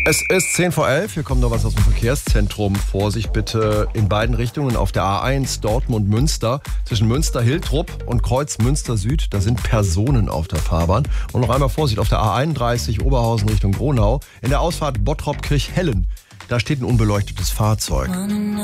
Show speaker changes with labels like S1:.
S1: Es ist 10 vor 11, hier kommt noch was aus dem Verkehrszentrum. Vorsicht bitte in beiden Richtungen auf der A1 Dortmund-Münster. Zwischen Münster-Hiltrup und Kreuz Münster-Süd, da sind Personen auf der Fahrbahn. Und noch einmal Vorsicht auf der A31 Oberhausen Richtung Gronau. In der Ausfahrt Bottrop-Kirchhellen, da steht ein unbeleuchtetes Fahrzeug.